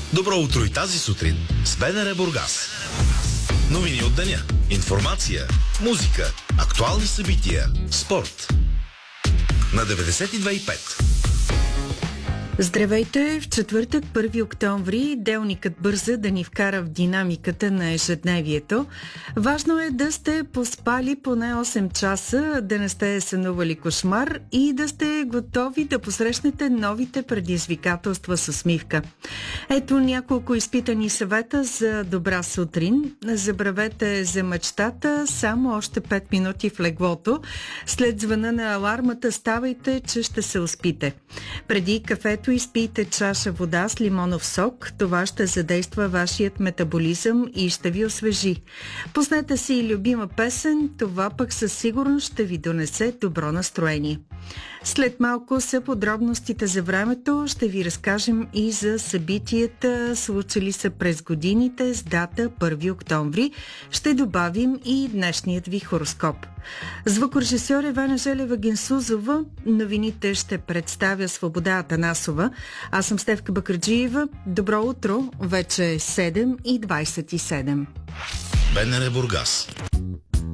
Добро утро и тази сутрин с БНР Бургас. Новини от деня, информация, музика, актуални събития, спорт. На 92,5. Здравейте! В четвъртък, 1 октомври, делникът бърза да ни вкара в динамиката на ежедневието. Важно е да сте поспали поне 8 часа, да не сте сънували кошмар и да сте готови да посрещнете новите предизвикателства с усмивка. Ето няколко изпитани съвета за добра сутрин. Забравете за мечтата, само още 5 минути в леглото. След звъна на алармата ставайте, че ще се успите. Преди кафето изпийте чаша вода с лимонов сок. Това ще задейства вашият метаболизъм и ще ви освежи. Пуснете си любима песен, това пък със сигурност ще ви донесе добро настроение. След малко са подробностите за времето. Ще ви разкажем и за събитията, случили се през годините с дата 1 октомври. Ще добавим и днешният ви хороскоп. Звукорежисьор Евана Желева-Генсузова. Новините ще представя Свобода Атанасова. Аз съм Стефка Бакърджиева. Добро утро, вече е 7:27. БНР Бургас.